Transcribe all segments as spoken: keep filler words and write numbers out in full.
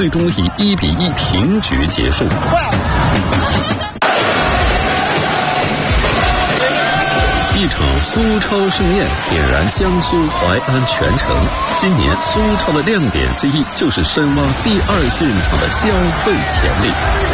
最终以一比一平局结束。一场苏超盛宴点燃江苏淮安全城。今年苏超的亮点之一就是深挖第二现场的消费潜力。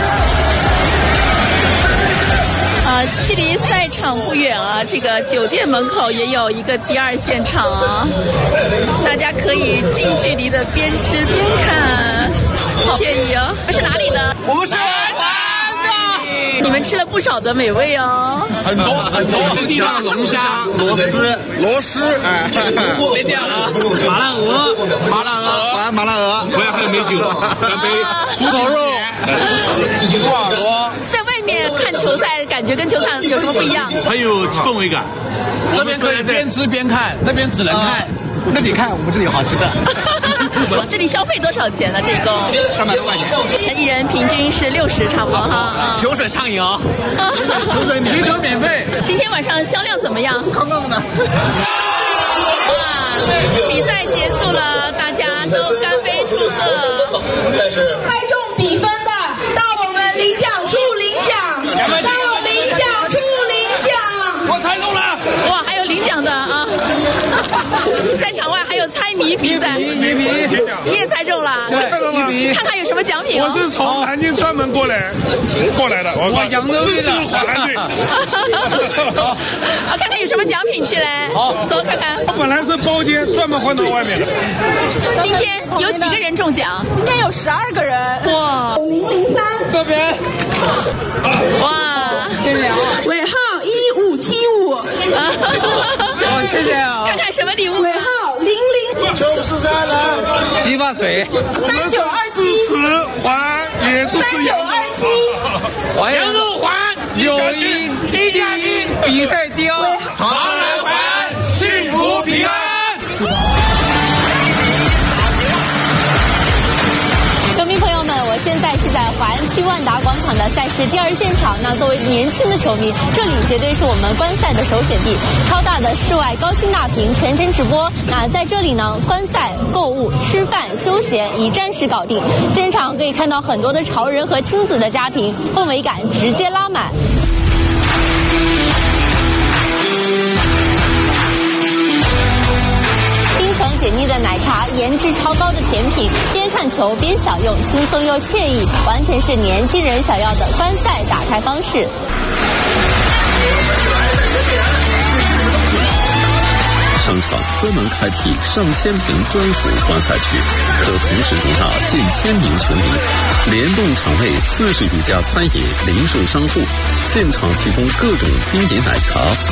啊，距离赛场不远啊，这个酒店门口也有一个第二现场啊，大家可以近距离的边吃边看，好惬意啊！这是哪里的？ 我们是淮安的。 你们吃了不少的美味哦， 很多很多，地上龙虾、螺丝、螺丝，哎，别这样啊！麻辣鹅、麻辣鹅、淮安麻辣鹅，我也还有美酒，干杯！猪头肉、猪耳朵。 在外面看球赛，感觉跟球场有什么不一样？ 很有氛围感。这边可以边吃边看，那边只能看。那你看，我们这里有好吃的。 这里消费多少钱呢？这一共三百多块钱， 一人平均是六十，差不多哈。 酒水畅饮哦，啤酒免费。 今天晚上销量怎么样？ 刚刚的。 哇，比赛结束了，大家都干杯祝贺。 猜中比分的，到我们领奖处领奖，到领奖处领奖。 我猜中了。 哇，还有领奖的啊！在场外还有猜谜比赛， 谜谜， 你也猜中了， 对， 看看有什么奖品哦。 我是从南京专门过来过来的，我我扬州的， 华南队。 啊，看看有什么奖品去嘞？ 好， 走看看。 我本来是包间，专门换到外面的。 今天有几个人中奖？ 今天有十二个人。 哇， 零零三这边。 哇， 谢谢啊。 尾号一五七五。 哦，谢谢啊。 看看什么礼物？ 尾号零零九四三呢？洗发水。 三九二七。 十环也是三九二七。 扬州淮安友谊一加一比赛第二，常来淮安幸福平安。 球迷朋友们，我现在是在淮安区万达广场的赛事第二现场。那作为年轻的球迷，这里绝对是我们观赛的首选地。超大的室外高清大屏，全程直播。那在这里呢，观赛、购物、吃饭、休闲一站式搞定。现场可以看到很多的潮人和亲子的家庭，氛围感直接拉满。解腻的奶茶，颜值超高的甜品，边看球边享用，轻松又惬意，完全是年轻人想要的观赛打开方式。 商场专门开辟上千平专属观赛区，可同时容纳近千名球迷。联动场内四十余家餐饮零售商户，现场提供各种冰饮奶茶、